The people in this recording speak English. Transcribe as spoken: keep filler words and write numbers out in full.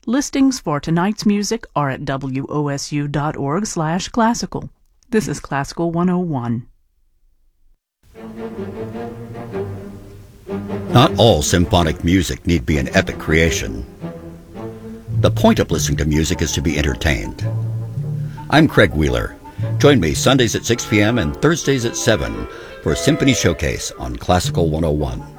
Listings for tonight's music are at W O S U dot org slash classical. This is Classical one oh one. Not all symphonic music need be an epic creation. The point of listening to music is to be entertained. I'm Craig Wheeler. Join me Sundays at six p.m. and Thursdays at seven for a Symphony Showcase on Classical one oh one.